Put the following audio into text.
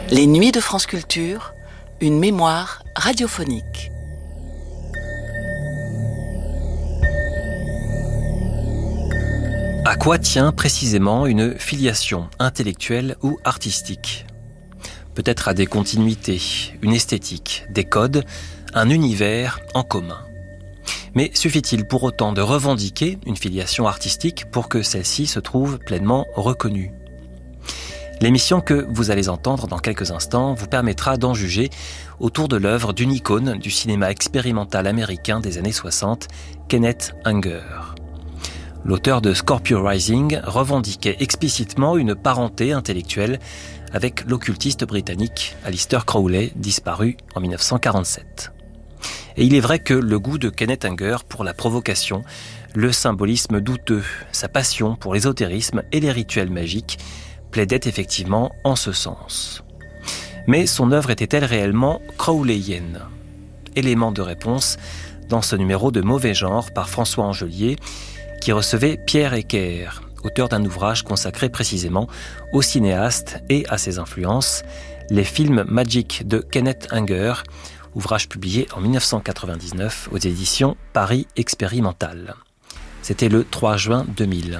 Les Nuits de France Culture, une mémoire radiophonique. À quoi tient précisément une filiation intellectuelle ou artistique ? Peut-être à des continuités, une esthétique, des codes, un univers en commun. Mais suffit-il pour autant de revendiquer une filiation artistique pour que celle-ci se trouve pleinement reconnue ? L'émission que vous allez entendre dans quelques instants vous permettra d'en juger autour de l'œuvre d'une icône du cinéma expérimental américain des années 60, Kenneth Anger. L'auteur de Scorpio Rising revendiquait explicitement une parenté intellectuelle avec l'occultiste britannique Aleister Crowley, disparu en 1947. Et il est vrai que le goût de Kenneth Anger pour la provocation, le symbolisme douteux, sa passion pour l'ésotérisme et les rituels magiques plaidait effectivement en ce sens. Mais son œuvre était-elle réellement crowleyenne ? Élément de réponse dans ce numéro de Mauvais Genre par François Angelier, qui recevait Pierre Ecker, auteur d'un ouvrage consacré précisément au cinéaste et à ses influences, Les films magiques de Kenneth Anger, ouvrage publié en 1999 aux éditions Paris Expérimental. C'était le 3 juin 2000.